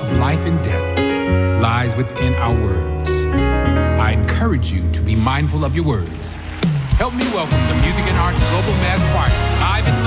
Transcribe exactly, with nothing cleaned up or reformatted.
of life and death lies within our words. I encourage you to be mindful of your words. Help me welcome the Music and Arts Global Mass Choir live in